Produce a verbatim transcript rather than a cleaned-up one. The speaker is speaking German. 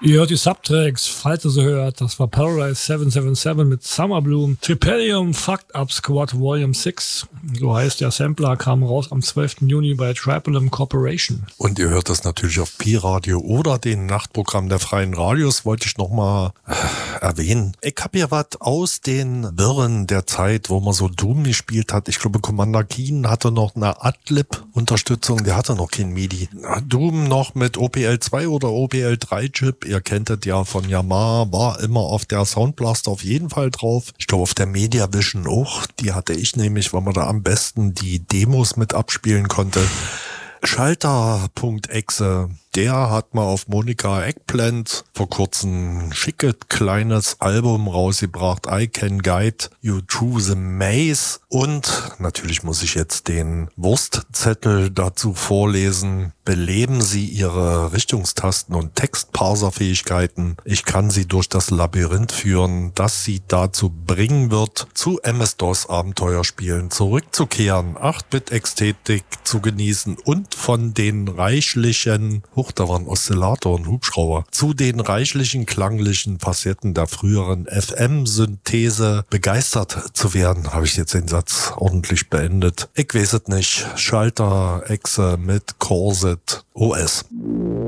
Ihr hört die Subtracks, falls ihr so hört. Das war Paradise sieben sieben sieben mit Summer Bloom. Tripellium Fucked Up Squad Volume sechs. So heißt der Sampler, kam raus am zwölften Juni bei Tripellium Corporation. Und ihr hört das natürlich auf Pi-Radio oder den Nachtprogramm der Freien Radios, wollte ich nochmal äh, erwähnen. Ich habe ja was aus den Wirren der Zeit, wo man so Doom gespielt hat. Ich glaube, Commander Keen hatte noch eine Adlib-Unterstützung, der hatte noch kein MIDI. Doom noch mit O P L zwei oder O P L drei Chip. Ihr kennt das ja von Yamaha, war immer auf der Soundblaster auf jeden Fall drauf. Ich glaube auf der Mediavision auch. Die hatte ich nämlich, weil man da am besten die Demos mit abspielen konnte. Schalter.exe, der hat mal auf Monika Eggplant vor kurzem ein schickes kleines Album rausgebracht. I Can Guide You Through the Maze. Und natürlich muss ich jetzt den Wurstzettel dazu vorlesen. Beleben Sie Ihre Richtungstasten und Textparserfähigkeiten. Ich kann Sie durch das Labyrinth führen, das Sie dazu bringen wird, zu M S-DOS-Abenteuerspielen zurückzukehren, acht Bit-Ästhetik zu genießen und von den reichlichen, huch, da waren Oszillator und Hubschrauber, zu den reichlichen klanglichen Facetten der früheren F M-Synthese begeistert zu werden. Habe ich jetzt den Satz ordentlich beendet? Ich weiß es nicht. Schalter, Exe mit Corset O S.